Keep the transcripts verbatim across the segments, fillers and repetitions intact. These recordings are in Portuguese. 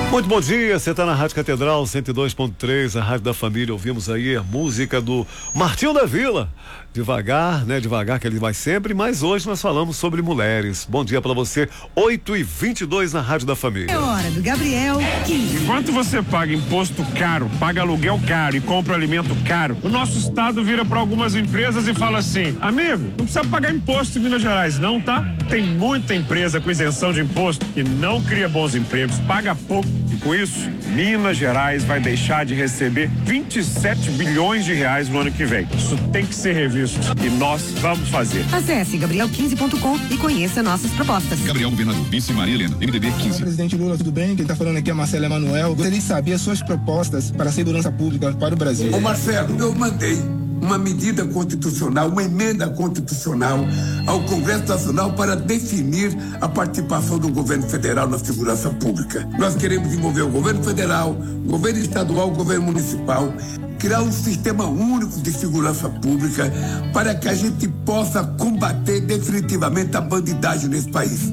Muito bom dia, você está na Rádio Catedral cento e dois ponto três, a Rádio da Família. Ouvimos aí a música do Martinho da Vila. Devagar, né? Devagar que ele vai sempre, mas hoje nós falamos sobre mulheres. Bom dia para você, oito e vinte e dois na Rádio da Família. É hora do Gabriel quinze. Enquanto você paga imposto caro, paga aluguel caro e compra alimento caro, o nosso estado vira para algumas empresas e fala assim: amigo, não precisa pagar imposto em Minas Gerais não, tá? Tem muita empresa com isenção de imposto que não cria bons empregos, paga pouco e com isso, Minas Gerais vai deixar de receber vinte e sete bilhões de reais no ano que vem. Isso tem que ser revisto e nós vamos fazer. Acesse gabriel quinze ponto com e conheça nossas propostas. Gabriel Governador, vice Maria Helena, M D B quinze. Presidente Lula, tudo bem? Quem está falando aqui é Marcelo Emanuel. Gostaria de saber as suas propostas para a segurança pública para o Brasil. Ô Marcelo, eu mandei uma medida constitucional, uma emenda constitucional ao Congresso Nacional para definir a participação do governo federal na segurança pública. Nós queremos envolver o governo federal, o governo estadual, o governo municipal, criar um sistema único de segurança pública para que a gente possa combater definitivamente a bandidagem nesse país.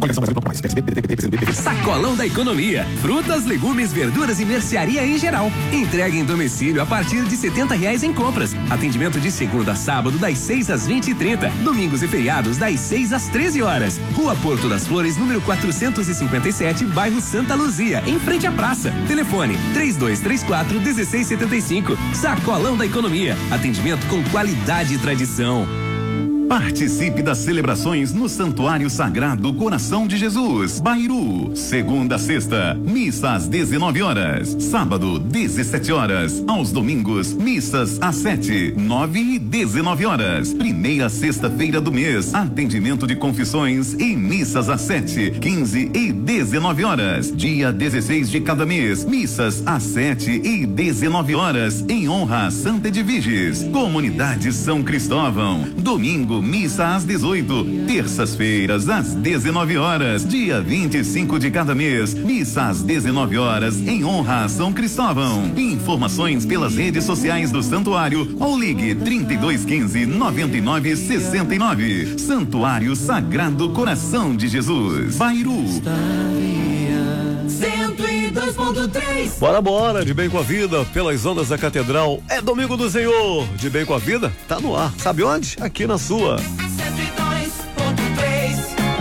Sacolão da Economia. Frutas, legumes, verduras e mercearia em geral. Entrega em domicílio a partir de setenta reais em compras. Atendimento de segunda a sábado das seis às vinte e trinta. Domingos e feriados das seis às treze horas. Rua Porto das Flores, número quatrocentos e cinquenta e sete, bairro Santa Luzia, em frente à praça. Telefone três dois três quatro, um seis sete cinco. Sacolão da Economia. Atendimento com qualidade e tradição. Participe das celebrações no Santuário Sagrado Coração de Jesus, Bairu. Segunda a sexta, missa às dezenove horas. Sábado, dezessete horas. Aos domingos, missas às sete, nove e dezenove horas. Primeira sexta-feira do mês, atendimento de confissões e missas às sete, quinze e dezenove horas. Dia dezesseis de cada mês, missas às sete e dezenove horas, em honra a Santa Edviges. Comunidade São Cristóvão. Domingo, missa às dezoito, terças-feiras às dezenove horas, dia vinte e cinco de cada mês, missa às dezenove horas, em honra a São Cristóvão. Informações pelas redes sociais do Santuário ou ligue trinta e dois quinze, noventa e nove sessenta e nove. Santuário Sagrado Coração de Jesus, Bairu. cento e dois ponto três. Bora, bora, de bem com a vida, pelas ondas da Catedral. É domingo do Senhor. De bem com a vida, tá no ar. Sabe onde? Aqui na sua. cento e dois ponto três.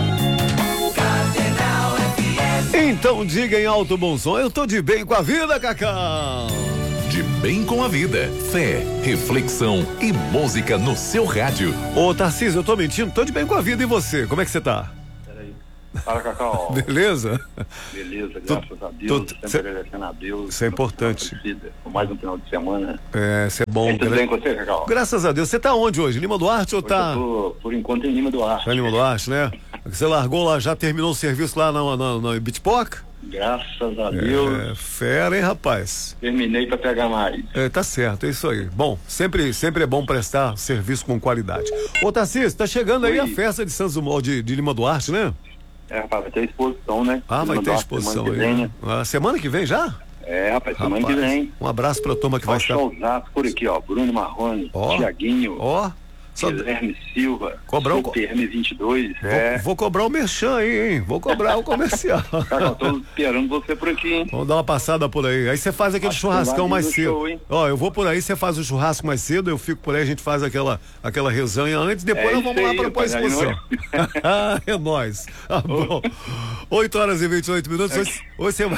Catedral F M. Então diga em alto bom som, eu tô de bem com a vida, Cacau. De bem com a vida, fé, reflexão e música no seu rádio. Ô, Tarcísio, eu tô mentindo? Tô de bem com a vida, e você? Como é que você tá? Fala, Cacau. Beleza? Beleza, graças tu, a Deus, tu, sempre cê, agradecendo a Deus. Isso é importante. Por mais um final de semana. É, isso é bom. E tudo gra... bem com você, Cacau? Graças a Deus. Você tá onde hoje? Lima Duarte ou hoje tá? Eu tô, por enquanto, em Lima Duarte. Tá em Lima Duarte, né? Você largou lá, já terminou o serviço lá na, na, na Bitpoca? Graças a Deus. É, fera, hein, rapaz? Terminei pra pegar mais. É, tá certo, é isso aí. Bom, sempre, sempre é bom prestar serviço com qualidade. Ô, Tarcísio, tá chegando aí Oi. a festa de Santos Dumont, de, de Lima Duarte, né? É, rapaz, vai ter exposição, né? Ah, vai ter exposição aí. Né? Ah, semana que vem já? É, rapaz, semana rapaz, que vem. Um abraço pra turma que ó, vai estar. Showzaço por aqui, ó. Bruno Marrone, ó, Thiaguinho. Ó. Só... Guilherme Silva, cobrar o Super M vinte e dois. Vou, é. vou cobrar o merchan aí, hein? Vou cobrar o comercial. Cara, eu tô esperando você por aqui, hein? Vamos dar uma passada por aí. Aí você faz aquele Acho churrascão mais cedo. Show, ó, eu vou por aí, você faz o churrasco mais cedo, eu fico por aí, a gente faz aquela, aquela resenha antes, depois é nós vamos aí, lá para a exposição. Ah, é nóis. Ah, bom. oito horas e vinte e oito minutos. Hoje, hoje você vai.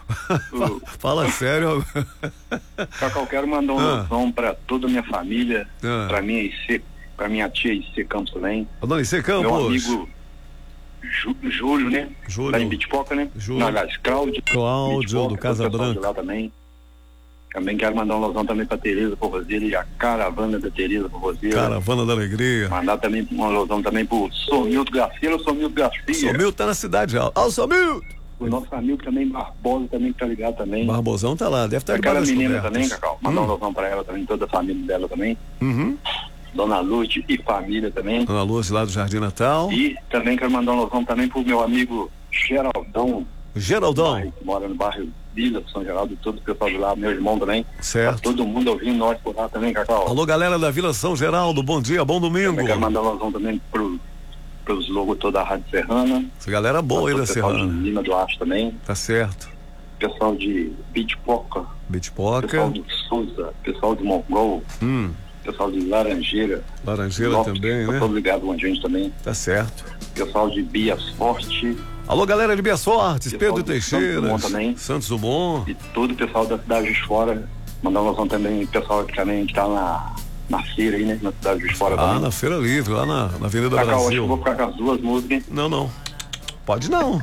Fala sério. Cacau, eu quero mandar um abração ah. para toda a minha família, ah. para minha I C. Pra minha tia Icê Campos também. A dona Icê Campos. Meu amigo Jú, Júlio, né? Júlio. Lá em Bitpoca, né? Júlio. Não, aliás, Cláudio. Cláudio, Bitpoca, do Casa Branca. Lá também. Também quero mandar um alusão também pra Tereza Forrozeira e a caravana da Tereza Forrozeira. Caravana da Alegria. Mandar também um alusão também pro Somilto Garcia, o Somilto Garcia. Somilto tá na cidade já. Ó, o Somilto! O nosso amigo também, Barbosa, também que tá ligado também. Barbosão tá lá, deve estar ligado. Aquela menina também, Cacau. Mandar hum. um alusão pra ela também, toda a família dela também. Uhum. Dona Lúcia e família também. Dona Lúcia lá do Jardim Natal. E também quero mandar um alusão também pro meu amigo Geraldão. Geraldão. Que mora no bairro Vila, São Geraldo, todo o pessoal de lá, meu irmão também. Certo. Tá todo mundo ouvindo nós por lá também, Cacau. Alô, galera da Vila São Geraldo, bom dia, bom domingo. Também quero mandar um alusão também pro, pros logos toda a Rádio Serrana. Essa galera boa aí da Serrana. De Lima Duarte também. Tá certo. pessoal de Bitpoca. Bitpoca. Pessoal de Souza, pessoal de Mongol. Hum. Pessoal de Laranjeira. Laranjeira Lopes, também, né? Tô ligado com a gente também. Tá certo. Pessoal de Bias Forte. Alô, galera de Bias Fortes, Pedro de Teixeira. Santos Dumont também. Santos Dumont. E todo o pessoal da cidade de Fora. Mandar um abração também, o pessoal aqui também que tá na, na feira aí, né? Na cidade de Fora ah, também. Ah, na Feira Livre, lá na, na Avenida Cacau, Brasil. acho que eu vou ficar com as duas músicas. Não, não. Pode não.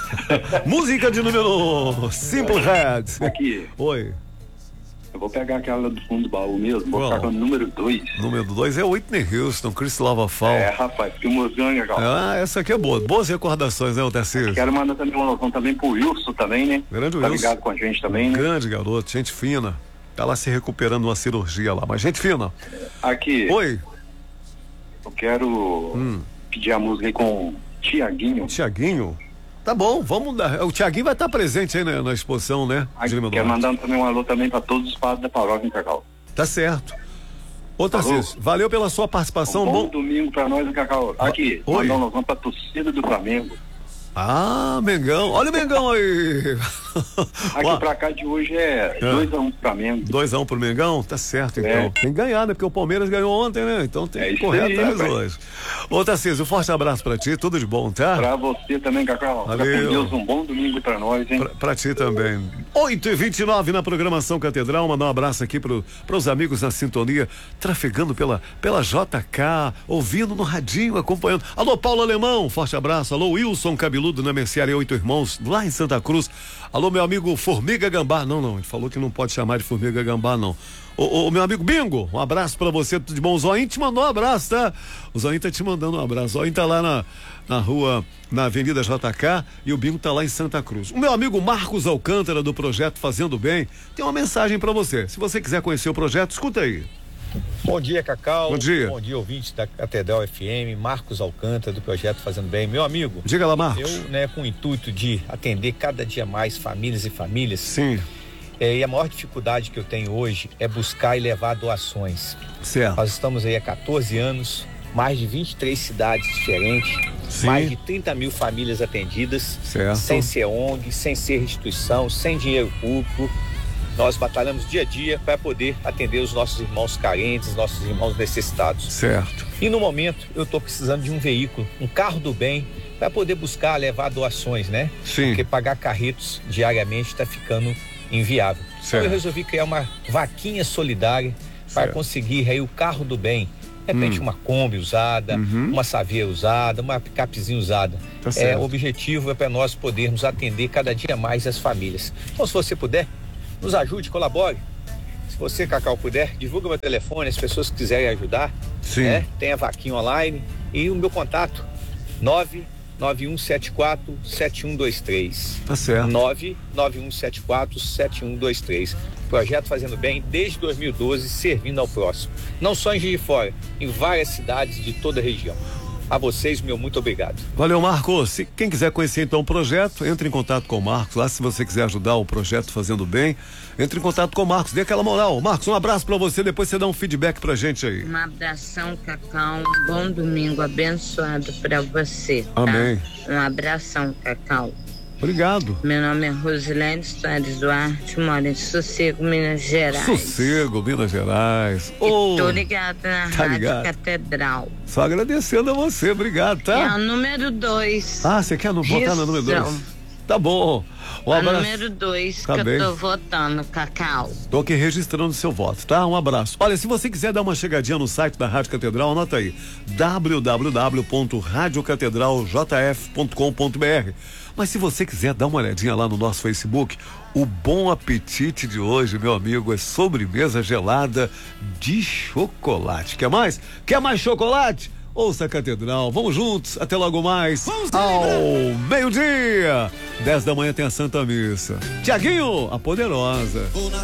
Música de número Simple Head. Aqui. Oi. Eu vou pegar aquela do fundo do baú mesmo, vou Qual? ficar com o número dois. Número dois é Whitney Houston, Chris Lavafall. É, rapaz, que música, Cacau. Ah, essa aqui é boa. Boas recordações, né, Tarcísio? Quero mandar também uma noção também pro Wilson também, né? Grande tá Wilson. ligado com a gente também, né? Grande garoto, gente fina. Tá lá se recuperando uma cirurgia lá, mas gente fina. Aqui. Oi. Eu quero hum. pedir a música aí com Tiaguinho. Tiaguinho? Tá bom, vamos dar. O Tiaguinho vai estar presente aí na, na exposição, né? Aqui, quero mandar também um alô também para todos os padres da paróquia em Cacau. Tá certo. Ô, Tarcísio, valeu pela sua participação. Um bom, bom domingo para nós em Cacau. Aqui, Oi. mandar um alô para a torcida do Flamengo. Ah, Mengão. Olha o Mengão aí. Aqui Uá. pra cá de hoje é dois a um pro Flamengo. dois a um pro Mengão? Tá certo, então. É. Tem que ganhar, né? Porque o Palmeiras ganhou ontem, né? Então tem é que correr aí, atrás rapaz. hoje. Ô, Tarcísio, um forte abraço pra ti. Tudo de bom, tá? Pra você também, Cacau. Valeu. Deus, um bom domingo pra nós, hein? Pra, pra ti também. oito e vinte e nove na programação Catedral. Mandar um abraço aqui pro, pros amigos na sintonia, trafegando pela, pela J K, ouvindo no radinho, acompanhando. Alô, Paulo Alemão, forte abraço. Alô, Wilson Cabeludo, na Mercearia Oito Irmãos, lá em Santa Cruz. Alô, meu amigo Formiga Gambá. Não, não, ele falou que não pode chamar de Formiga Gambá, não. Ô, ô, meu amigo Bingo, um abraço pra você, tudo de bom. O Zoinho te mandou um abraço, tá? O Zoinho tá te mandando um abraço. O Zoinho tá lá na, na rua, na Avenida J K, e o Bingo tá lá em Santa Cruz. O meu amigo Marcos Alcântara, do projeto Fazendo Bem, tem uma mensagem pra você. Se você quiser conhecer o projeto, escuta aí. Bom dia, Cacau. Bom dia. Bom dia, ouvintes da Catedral F M, Marcos Alcântara, do projeto Fazendo Bem. Meu amigo. Diga lá, Marcos. Eu, né, com o intuito de atender cada dia mais famílias e famílias. Sim. É, e a maior dificuldade que eu tenho hoje é buscar e levar doações. Certo. Nós estamos aí há quatorze anos, mais de vinte e três cidades diferentes, Sim. mais de trinta mil famílias atendidas, certo. Sem ser O N G, sem ser restituição, sem dinheiro público. Nós batalhamos dia a dia para poder atender os nossos irmãos carentes, nossos irmãos necessitados. Certo. E no momento eu estou precisando de um veículo, um carro do bem, para poder buscar levar doações, né? Sim. Porque pagar carretos diariamente está ficando inviável. Certo. Então eu resolvi criar uma vaquinha solidária para conseguir aí o carro do bem. De repente hum. uma Kombi usada, uhum. uma Saveiro usada, uma picapezinha usada. Tá é, certo. o objetivo é para nós podermos atender cada dia mais as famílias. Então, se você puder, nos ajude, colabore. Se você, Cacau, puder, divulga meu telefone, as pessoas que quiserem ajudar. Sim. Né? Tem a vaquinha online e o meu contato, nove nove um sete quatro sete um dois três. Tá certo. nove nove um sete quatro sete um dois três. Projeto Fazendo Bem desde dois mil e doze, servindo ao próximo. Não só em Juiz de Fora, em várias cidades de toda a região. A vocês, meu muito obrigado. Valeu, Marcos. Se quem quiser conhecer então o projeto, entre em contato com o Marcos lá. Se você quiser ajudar o projeto Fazendo Bem, entre em contato com o Marcos, dê aquela moral. Marcos, um abraço pra você, depois você dá um feedback pra gente aí. Um abração, Cacau, um bom domingo abençoado pra você, tá? Amém. Um abração, Cacau. Obrigado. Meu nome é Rosilene Soares Duarte, moro em Sossego, Minas Gerais. Sossego, Minas Gerais. Oh, tô ligada na tá Rádio ligado. Catedral. Só agradecendo a você, obrigado, tá? É o número dois. Ah, você quer votar no número dois? Tá bom. Um é abraço. o número dois tá que bem. eu tô votando, Cacau. Tô aqui registrando o seu voto, tá? Um abraço. Olha, se você quiser dar uma chegadinha no site da Rádio Catedral, anota aí, w w w ponto rádio catedral j f ponto com ponto b r. Mas se você quiser dar uma olhadinha lá no nosso Facebook, o Bom Apetite de hoje, meu amigo, é sobremesa gelada de chocolate. Quer mais? Quer mais chocolate? Ouça a Catedral, vamos juntos, até logo mais, ao meio-dia, dez da manhã tem a Santa Missa. Tiaguinho, a Poderosa.